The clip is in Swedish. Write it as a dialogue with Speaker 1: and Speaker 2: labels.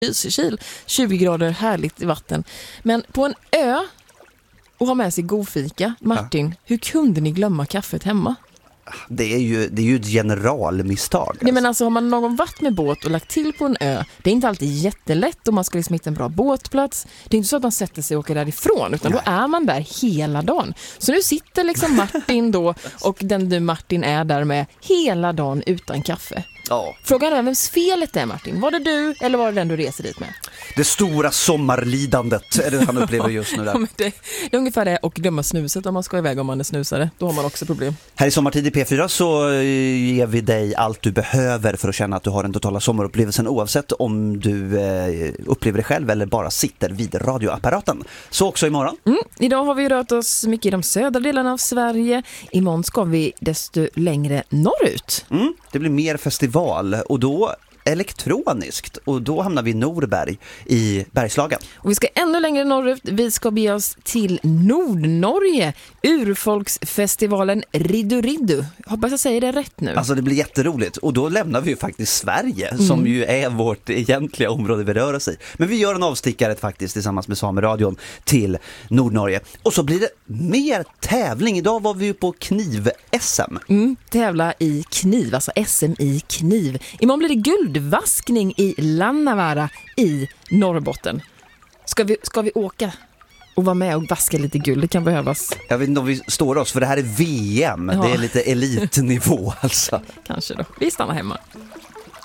Speaker 1: Lysekil, 20 grader, härligt i vatten. Men på en ö och ha med sig godfika, Martin, hur kunde ni glömma kaffet hemma?
Speaker 2: Det är ju ett generalmisstag. Alltså.
Speaker 1: Nej, men alltså har man någon varit med båt och lagt till på en ö, det är inte alltid jättelätt och man ska liksom hitta en bra båtplats. Det är inte så att man sätter sig och åker därifrån, utan då är man där hela dagen. Så nu sitter liksom Martin då och den du Martin är där med hela dagen utan kaffe.
Speaker 2: Ja.
Speaker 1: Frågan är vems felet är, Martin. Var det du eller var det den du reser dit med?
Speaker 2: Det stora sommarlidandet är det han upplever just nu där.
Speaker 1: Ja, men det är ungefär det, och glömma snuset om man ska iväg om man är snusare. Då har man också problem.
Speaker 2: Här i Sommartid i P4 så ger vi dig allt du behöver för att känna att du har den totala sommarupplevelsen, oavsett om du upplever det själv eller bara sitter vid radioapparaten. Så också imorgon.
Speaker 1: Idag har vi rört oss mycket i de södra delarna av Sverige. Imorgon ska vi desto längre norrut.
Speaker 2: Det blir mer festival och då elektroniskt, och då hamnar vi i Norberg i Bergslagen.
Speaker 1: Och vi ska ännu längre norrut. Vi ska be oss till Nordnorge, urfolksfestivalen Riddu. Hoppas jag säger det rätt nu.
Speaker 2: Alltså det blir jätteroligt, och då lämnar vi ju faktiskt Sverige som ju är vårt egentliga område vi rör oss i. Men vi gör en avstickare faktiskt tillsammans med Sameradion till Nordnorge. Och så blir det mer tävling. Idag var vi ju på kniv-SM.
Speaker 1: Tävla i kniv, alltså SM i kniv. Imorgon blir det guldvaskning i Lannavaara i Norrbotten. Ska vi åka och vara med och vaska lite guld? Det kan behövas.
Speaker 2: Jag vet inte om vi står oss, för det här är VM.
Speaker 1: Ja.
Speaker 2: Det är lite elitnivå alltså.
Speaker 1: Kanske då. Vi stannar hemma.